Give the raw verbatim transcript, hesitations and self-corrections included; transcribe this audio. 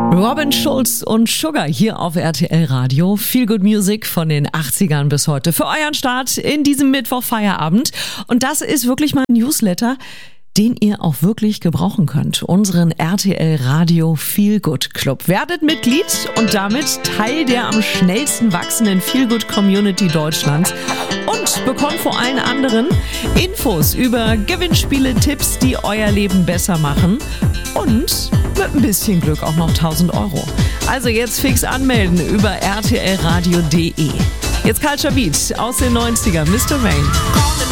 Robin Schulz und Sugar hier auf R T L Radio. Feel Good Music von den achtzigern bis heute für euren Start in diesem Mittwoch-Feierabend. Und das ist wirklich mal ein Newsletter, den ihr auch wirklich gebrauchen könnt. Unseren R T L Radio Feel Good Club. Werdet Mitglied und damit Teil der am schnellsten wachsenden Feel Good Community Deutschlands und bekommt vor allen anderen Infos über Gewinnspiele, Tipps, die euer Leben besser machen und mit ein bisschen Glück auch noch tausend Euro. Also jetzt fix anmelden über r t l radio punkt d e. Jetzt Culture Beat aus den neunzigern, Mister Rain.